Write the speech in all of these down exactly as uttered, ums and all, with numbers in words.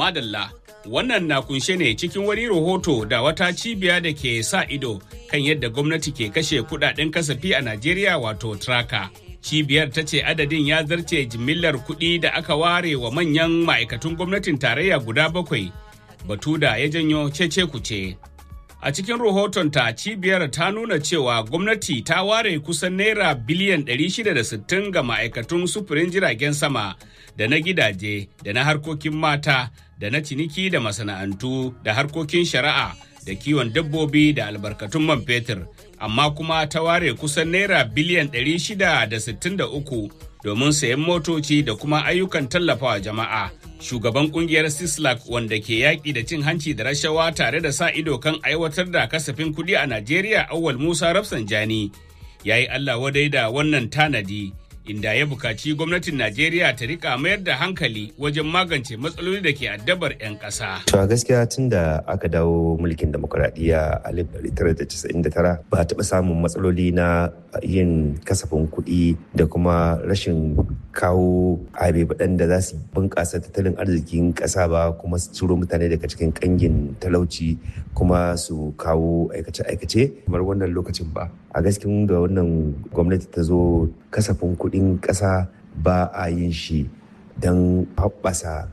Madalla, wannan na kunshe ne cikin wani rahoto da wata cibiya da ke sa ido kan yadda gwamnati ke kashe kudaden kasafi a Najeriya wato Traka. Cibiyar ta ce adadin ya zarce jimillar kuɗi da aka ware wa manyan ma'aikatun gwamnatin tarayya guda bakwai, batu da ya janyo cece kuce. A cikin rahotonta, cibiyar ta nuna cewa gwamnati ta ware kusan naira biliyan ɗari shida da sittin ga ma'aikatun sufurin jiragen sama da na gidaje da na harkokin mata da na ciniki da masana'antu da harkokin shari'a da kiwon dabbobi da albarkatun man fetur, amma kuma ta ware kusan naira biliyan ɗari shida da sittin da uku domin sayan motoci da kuma ayyukan tallafawa jama'a. Shugaban kungiyar Sislak wanda ke yaƙi da cin hanci da rashawa tare da sa ido kan aiwatar da kasafin kuɗi a Najeriya, Auwal Musa Rafsanjani, ya yi Allah wadai da wannan tanadi, inda ya bukaci gwamnatin Najeriya ta rika mayar da hankali wajen magance matsaloli da ke addabar 'yan ƙasa. To a gaskiya tun da aka dawo mulkin demokuraɗiyya a alif ɗari tara da casa'in da tara ba a taɓa samun matsaloli na yin kasafin kuɗi da kuma rashin kawo abe baɗan da za su bunƙasa tattalin arzikin ƙasa ba, kuma su ciro mutane daga cikin ƙangin talauci kuma su kawo aikace-aikace kamar wannan lokacin ba. A gaskiya da wannan gwamnati ta zo kasafin kuɗin ƙasa ba a yin shi don haɓasa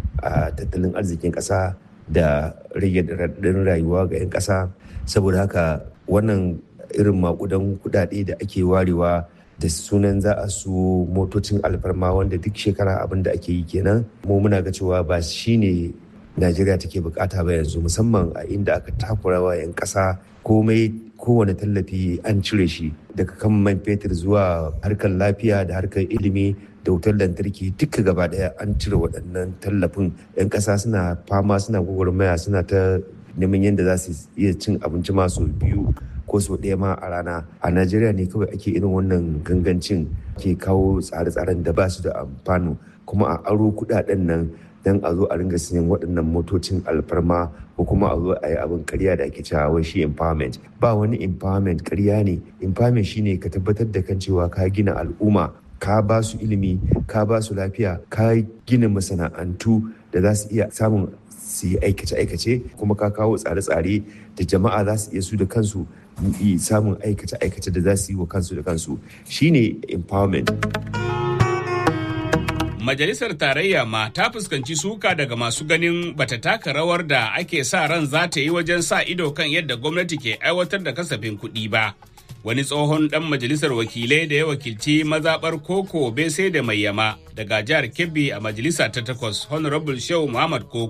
a tattalin arzikin ƙasa da rage raɗaɗin rayuwa ga 'yan ƙasa. Saboda haka wannan irin maƙudan kuɗaɗe da ake warewa da sunan za a su motocin alfarma wanda duk shekara abin da ake yi kenan, mu muna ga cewa ba shi ne Najeriya take bukata ba yanzu, musamman a inda aka takura wa 'yan ƙasa komai, kowane tallafi an cire shi daga kan man fetur zuwa harkar lafiya da harkar ilimi da wutar lantarki duka gaba daya an cire waɗannan tallafin. 'Yan ƙasa suna fama, suna gwagwarmaya, suna ta neman yadda za su iya cin abinci masu biyu ko sau ɗaya ma a rana. A Najeriya ne kawai ake irin wannan gangancin, ke kawo tsare-tsaren da ba su da amfani, kuma a aro kuɗaɗen nan don a zo a ringa siyan waɗannan motocin alfarma ko kuma a zo a yi abin karya da ake cewa wai shi empowerment. Ba wani empowerment, karya ne. Empowerment shine ka tabbatar da kan cewa ka gina al'umma, ka ba su ilimi, ka ba su lafiya, ka gina masana'antu da za su iya samun su yi aikace-aikace, kuma ka kawo tsare-tsare da jama'a za su iya su da kansu samun aikace-aikace da za su yi wa kansu da kansu. Shine empowerment. Majalisar Tarayya ma ta fuskanci suka daga masu ganin bata taka rawar da ake sa ran za ta yi wajen sa ido kan yadda gwamnati ke aiwatar da kasafin kuɗi ba. Wani tsohon ɗan majalisar wakilai da ya wakilci mazaɓar Koko Bese da Mai Yama daga jihar Kebbi a majalisa ta takwas, Honorable Shehu Muhammad Koko,